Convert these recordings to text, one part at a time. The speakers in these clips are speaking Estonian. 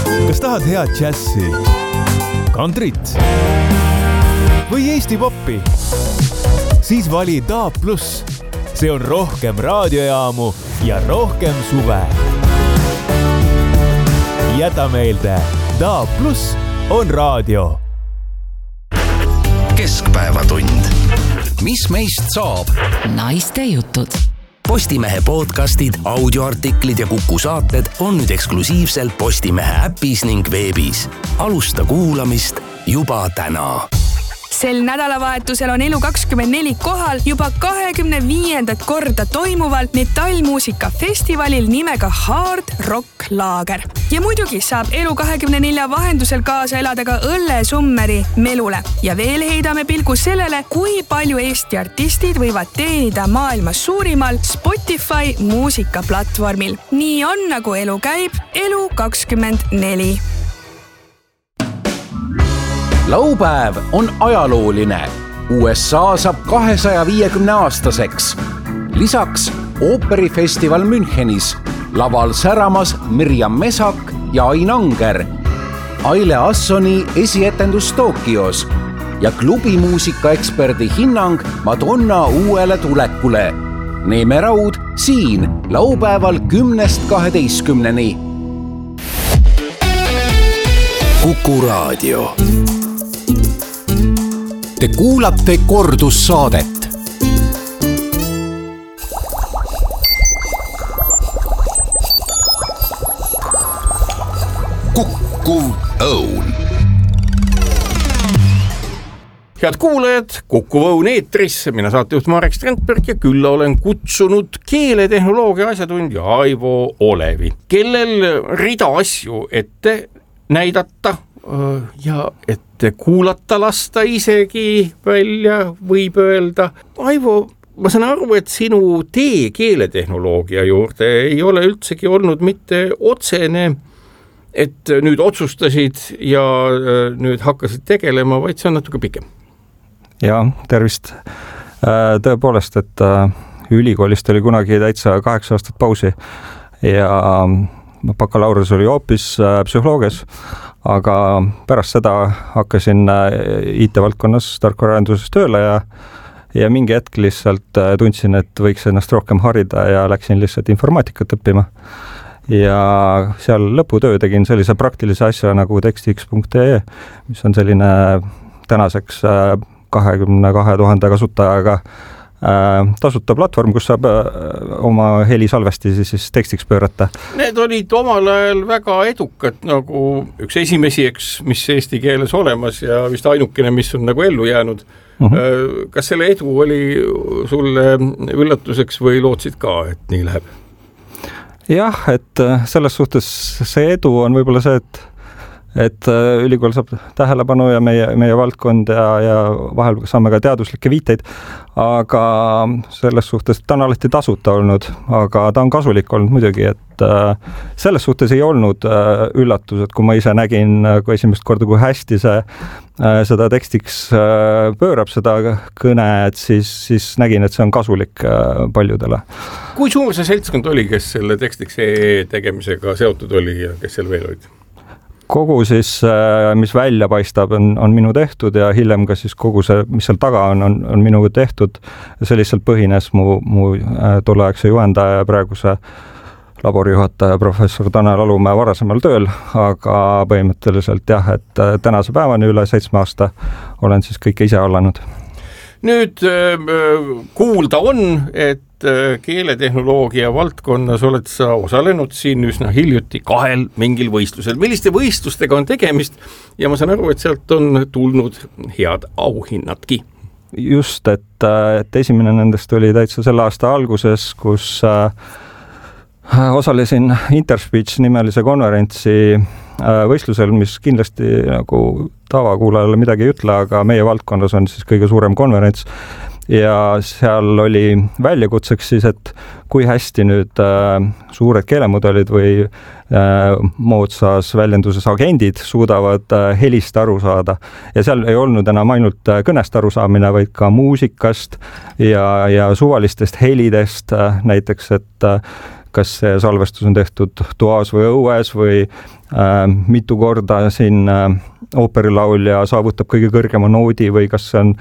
Kas tahad head džässi, kantrit või Eesti poppi? Siis vali DAB+. See on rohkem raadiojaamu ja rohkem suve. Jäta meelde, DAB+ on raadio. Keskpäevatund. Mis meist saab? Naiste jutud. Postimehe podcastid, audioartiklid ja Kuku saated on nüüd eksklusiivselt Postimehe äpis ning veebis. Alusta kuulamist juba täna. Sel nädalavahetusel on Elu24 kohal juba 25. korda toimuval metallmuusikafestivalil nimega Hard Rock Laager. Ja muidugi saab Elu24 vahendusel kaasa elada ka õllesummeri Melule. Ja veel heidame pilgu sellele, kui palju Eesti artistid võivad teenida maailmas suurimal Spotify muusikaplatvormil. Nii on, nagu elu käib, Elu24. Laupäev on ajalooline. USA saab 250-aastaseks. Lisaks ooperifestival Münchenis. Laval säramas Mirjam Mesak ja Ain Anger. Aile Assoni esietendus Tokios ja klubimuusikaeksperdi hinnang Madonna uuele tulekule. Neeme Raud siin laupäeval 10-12. Kuku raadio. Te kuulate kordussaadet. Kuku Õun. Head kuulajad, Kuku Õun eetris, mina saatejuht Marek Strandberg ja külla olen kutsunud keeletehnoloogia asjatundja Aivo Olevi, kellel rida asju ette näidata ja ette kuulata lasta isegi välja, võib öelda. Aivo, ma saan aru, et sinu tee keeletehnoloogia juurde ei ole üldsegi olnud mitte otsene, et nüüd otsustasid ja nüüd hakkasid tegelema, vaid see on natuke pikem. Ja, tervist. Tõepoolest, et ülikoolist oli kunagi täitsa 8 aastat pausi ja bakalaureus oli hoopis psühholoogias, aga pärast seda hakkasin IT-valdkonnas tarkvaraarenduses tööle ja mingi hetk lihtsalt tundsin, et võiks ennast rohkem harida ja läksin lihtsalt informaatikat õppima. Ja seal lõputöö tegin sellise praktilise asja nagu tekstix.ee, mis on selline tänaseks 22 000 kasutajaga tasuta platvorm, kus saab oma helisalvesti siis tekstiks pöörata. Need olid omal ajal väga edukad, nagu üks esimesi, mis eesti keeles olemas ja vist ainukene, mis on nagu ellu jäänud. Kas selle edu oli sulle üllatuseks või lootsid ka, et nii läheb? Jah, et selles suhtes see edu on võib-olla see, et ülikool saab tähelepanu ja meie valdkond ja vahel saame ka teaduslikke viiteid, aga selles suhtes ta on alati tasuta olnud, aga ta on kasulik olnud muidugi, et selles suhtes ei olnud üllatus, et kui ma ise nägin kui esimest korda, kui hästi seda tekstiks pöörab seda kõne, et siis nägin, et see on kasulik paljudele. Kui suur see seltskond oli, kes selle tekstiks tegemisega seotud oli ja kes seal veel olid? Kogu siis, mis välja paistab, on minu tehtud ja hiljem ka siis kogu see, mis seal taga on minu tehtud. See lihtsalt põhines mu tolleaegse juhendaja ja praeguse laborijuhataja professor Tanel Alumäe varasemal tööl, aga põhimõtteliselt jah, et tänase päevani üle 7 aasta olen siis kõike ise hallanud. Nüüd kuulda on, et keeletehnoloogia valdkonnas oled sa osalenud siin üsna hiljuti 2 mingil võistlusel. Milliste võistlustega on tegemist ja ma saan aru, et sealt on tulnud head auhinnadki. Just, et esimene nendest oli täitsa selle aasta alguses, kus osalesin Interspeech nimelise konverentsi võistlusel, mis kindlasti nagu tavakuulajale midagi ei ütle, aga meie valdkonnas on siis kõige suurem konverents ja seal oli väljakutseks siis, et kui hästi nüüd suured keelemudelid või moodsas väljenduses agendid suudavad helist aru saada. Ja seal ei olnud enam ainult kõnest arusaamine, vaid ka muusikast ja suvalistest helidest näiteks, et kas see salvestus on tehtud toas või õues või mitu korda siin ooperilaulja saavutab kõige kõrgema noodi või kas see on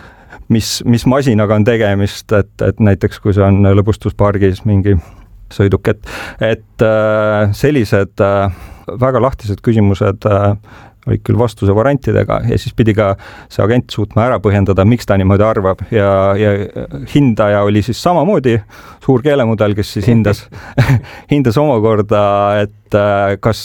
mis masinaga on tegemist, et näiteks kui see on lõbustuspargis mingi sõiduk, et sellised väga lahtised küsimused olid küll vastuse variantidega ja siis pidi ka see agent suutma ära põhjendada, miks ta niimoodi arvab ja hindaja oli siis samamoodi suur keelemudel, kes siis hindas omakorda, et kas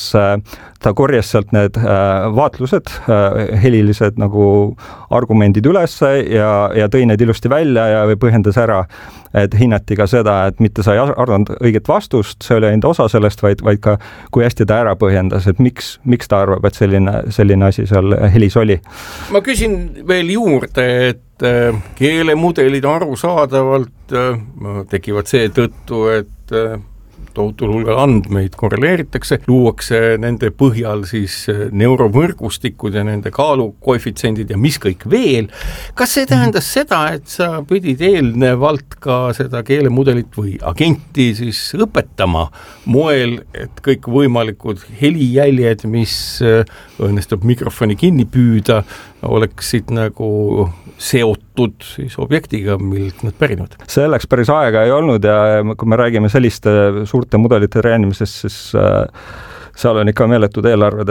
ta korjas sealt need vaatlused, helilised nagu argumendid üles ja tõi need ilusti välja ja põhjendas ära, et hinnati ka seda, et mitte sa ei arvanud õiget vastust, see oli ainult osa sellest, vaid ka kui hästi ta ära põhjendas, et miks ta arvab, et selline asi seal helis oli. Ma küsin veel juurde, et keelemudelid arusaadavalt tekivad seetõttu, et tohutul hulgal andmeid korreleeritakse, luuakse nende põhjal siis neurovõrgustikud ja nende kaalukoefitsendid ja mis kõik veel. Kas see tähendas seda, et sa pidid eelnevalt ka seda keelemudelit või agenti siis õpetama moel, et kõik võimalikud helijäljed, mis õnnestub mikrofoni kinni püüda, oleksid nagu seotud siis objektiga, millt nad pärinud? Selleks päris aega ei olnud ja kui me räägime selliste suurte mudelite treenimisest, siis seal on ikka meeletud eelarved,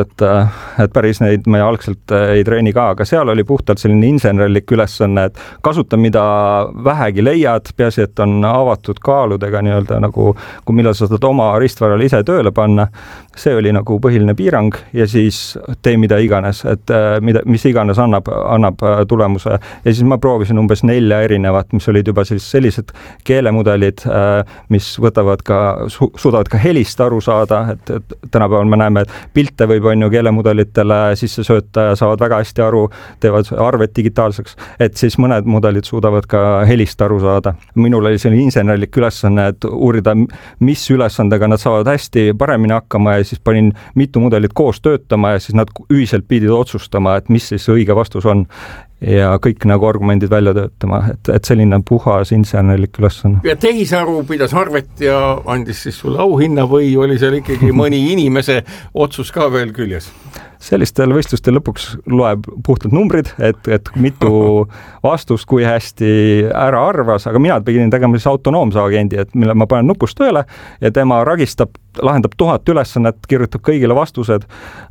et päris neid me algselt ei treeni ka, aga seal oli puhtalt selline insenerlik ülesanne, et kasuta mida vähegi leiad, peaasi, et on avatud kaaludega nii-öelda nagu, kui millal sa saad oma ristvarale ise tööle panna, see oli nagu põhiline piirang ja siis tee mida iganes, et mis iganes annab tulemuse ja siis ma proovisin umbes 4 erinevat, mis olid juba sellised keelemudelid, mis võtavad ka, suudavad ka helist aru saada, et tänapäeval me näeme, et pilte võib keelemudelitele sisse sööta ja saavad väga hästi aru, teevad arved digitaalseks, et siis mõned mudelid suudavad ka helist aru saada. Minul oli selline insenerlik ülesanne, et uurida, mis ülesandega nad saavad hästi paremini hakkama ja siis panin mitu mudelit koos töötama ja siis nad ühiselt pidid otsustama, et mis siis õige vastus on ja kõik nagu argumendid välja töötama, et selline puhas insenerlik ülesanne. Ja tehisaru pidas arvet ja andis siis sulle auhinna või oli seal ikkagi mõni inimese otsus ka veel küljes? Sellistel võistlustel lõpuks loeb puhtalt numbrid, et mitu vastust, kui hästi ära arvas, aga mina pidin tegema siis autonoomse agendi, et mille ma panen nupust tööle ja tema lahendab 1000 ülesannet, kirjutab kõigile vastused.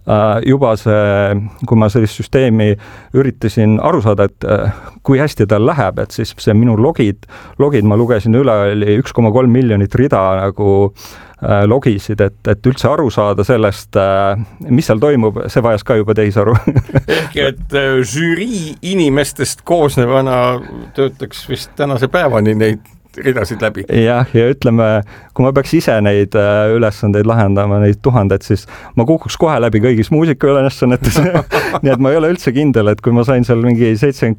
Juba see, kui ma sellist süsteemi üritasin aru saada, et kui hästi tal läheb, et siis see minu logid ma lugesin üle, oli 1,3 miljonit rida nagu logisid, et üldse aru saada sellest, mis seal toimub, see vajas ka juba tehisaru. Ehk et žürii inimestest koosnevana töötaks vist tänase päevani neid ridasid läbi. Ja ütleme, kui ma peaks ise neid ülesandeid lahendama, neid 1000, siis ma kukuks kohe läbi kõigis muusikaülesannetes. Nii et ma ei ole üldse kindel, et kui ma sain seal mingi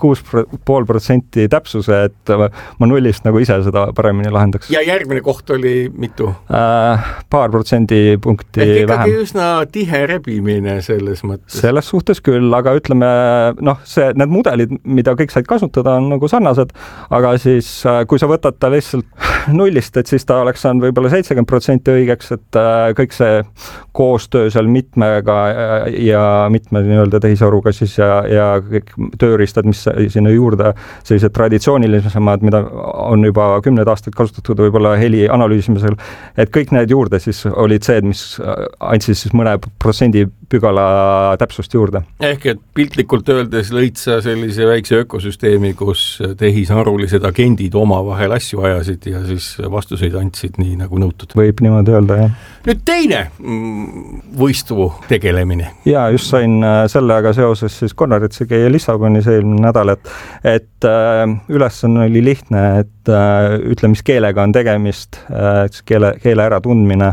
76,5% täpsuse, et ma nullist nagu ise seda paremini lahendaks. Ja järgmine koht oli mitu? Paar protsendipunkti vähem. Ehk ikkagi üsna tihe rebimine selles mõttes. Selles suhtes küll, aga ütleme, need mudelid, mida kõik said kasutada, on nagu sarnased, aga siis kui sa võtad ta lihtsalt nullist, et siis ta oleks saanud võib-olla 70% õigeks, et kõik see koostöö seal mitmega ja mitme nii-öelda tehisaruga siis ja kõik tööriistad, mis sinna juurde, sellised traditsioonilisemad, mida on juba 10 aastat kasutatud võib-olla heli analüüsimisel, et kõik need juurde siis olid see, mis andsid siis mõne protsendi pügala täpsust juurde. Ehk et piltlikult öeldes lõid sa sellise väikse ökosüsteemi, kus tehisarulised agendid omavahel asju ajasid ja siis vastuseid andsid nii nagu nõutud. Võib niimoodi öelda, jah. Nüüd teine võistvu tegelemine. Ja just sain sellega seoses siis Konradisse käia Lissabonis eelmine nädal, et ülesanne oli lihtne, et ütle, mis keelega on tegemist, keele äratundmine.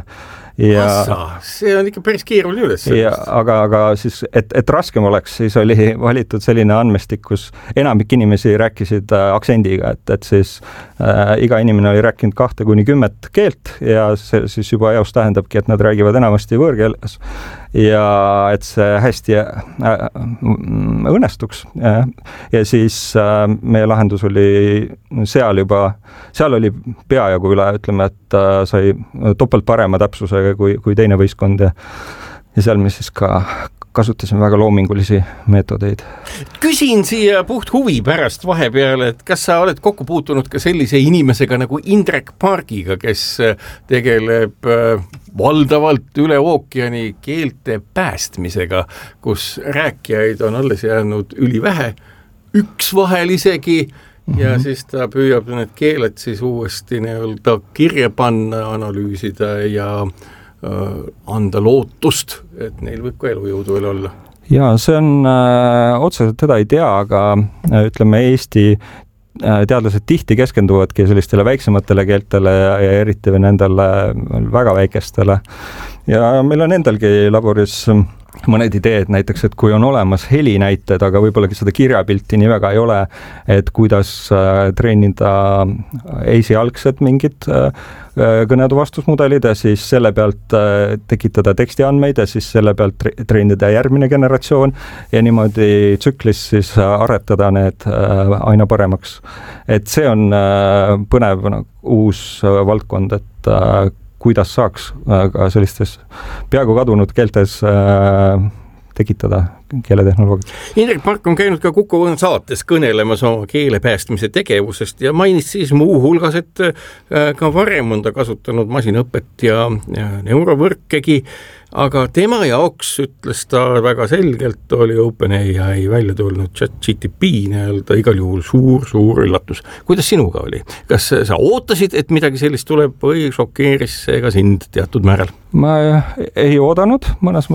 See on ikka päris keeruline üles. Aga siis, et raskem oleks, siis oli valitud selline andmestik, kus enamik inimesi rääkisid aktsendiga, et siis iga inimene oli rääkinud 2-10 keelt ja see siis juba jaost tähendabki, et nad räägivad enamasti võõrkeeles. ja et see hästi õnnestuks. Ja siis meie lahendus oli seal oli peajagu üle, ütleme, et sai topelt parema täpsusega kui teine võistkond ja seal me siis ka kasutasime väga loomingulisi meetodeid. Küsin siia puht huvi pärast vahepeale, et kas sa oled kokku puutunud ka sellise inimesega nagu Indrek Pargiga, kes tegeleb valdavalt üle ookeani keelte päästmisega, kus rääkijaid on alles jäänud ülivähe, üks vahel isegi, ja siis ta püüab need keeled siis uuesti nii-öelda kirja panna, analüüsida ja anda lootust, et neil võib ka elujõudu veel olla. Ja see on, otseselt teda ei tea, aga ütleme Eesti teadlased tihti keskenduvadki sellistele väiksematele keeltele ja eriti nendele väga väikestele. Ja meil on endalgi laboris mõned ideed näiteks, et kui on olemas helinäited, aga võib-olla seda kirjapilti nii väga ei ole, et kuidas treenida esialgset mingit kõnetuvastusmudelid ja siis selle pealt tekitada tekstiandmeid ja siis selle pealt treenida järgmine generatsioon ja niimoodi tsüklis siis aretada need aina paremaks. Et see on põnev uus valdkond, et kuidas saaks ka sellistes peaaegu kadunud keeltes tekitada keeletehnoloogiat. Indrek Park on käinud ka Kuku saates kõnelemas oma keelepäästmise tegevusest ja mainis siis muu hulgas, et ka varem on ta kasutanud masinõpet ja neurovõrkegi, aga tema jaoks, ütles ta väga selgelt, oli OpenAI välja tulnud ChatGPT nii-öelda igal juhul suur üllatus. Kuidas sinuga oli? Kas sa ootasid, et midagi sellist tuleb või šokeeris see ka sind teatud määral? Ma ei oodanud mõnes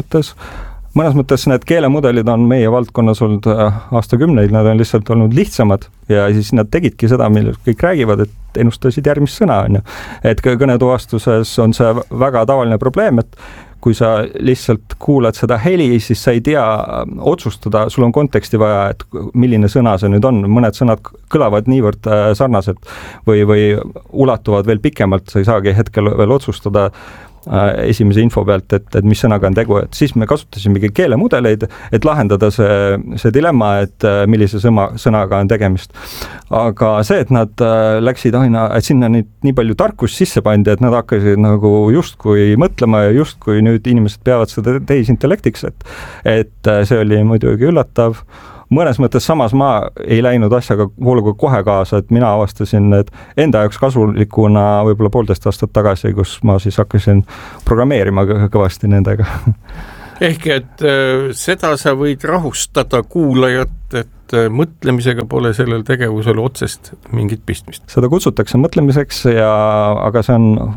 mõttes need keelemudelid on meie valdkonnas olnud aastakümneid, nad on lihtsalt olnud lihtsamad ja siis nad tegidki seda, mille kõik räägivad, et ennustasid järgmist sõna. Et kõnetuvastuses on see väga tavaline probleem, et kui sa lihtsalt kuulad seda heli, siis sa ei tea otsustada, sul on konteksti vaja, et milline sõna see nüüd on. Mõned sõnad kõlavad niivõrd sarnaselt või ulatuvad veel pikemalt, sa ei saagi hetkel veel otsustada esimese info pealt, et mis sõnaga on tegu, et siis me kasutasimegi keelemudeleid, et lahendada see dilemma, et millise sõnaga on tegemist. Aga see, et nad läksid aina, et sinna nii palju tarkust sisse pandi, et nad hakkasid nagu justkui mõtlema ja justkui nüüd inimesed peavad seda tehisintellektiks, et see oli muidugi üllatav. Mõnes mõttes samas ma ei läinud asjaga vooluga kohe kaasa, et mina avastasin need enda jaoks kasulikuna võib-olla 1,5 aastat tagasi, kus ma siis hakkasin programmeerima kõvasti nendega. Ehk et seda sa võid rahustada kuulajat, et mõtlemisega pole sellel tegevusel otsest mingit pistmist. Seda kutsutakse mõtlemiseks, aga see on